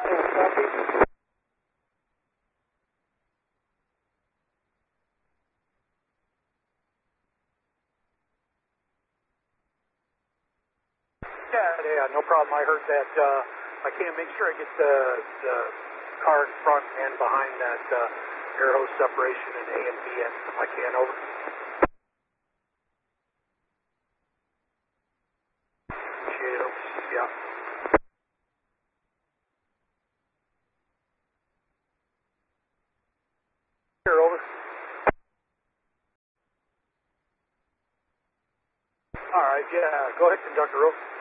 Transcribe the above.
Yeah, no problem. I heard that. I can't make sure I get the car in front and behind that air hose separation and A and B end. I can over. Appreciate it. Yeah. Here, over. All right, yeah. Go ahead, conductor. Over.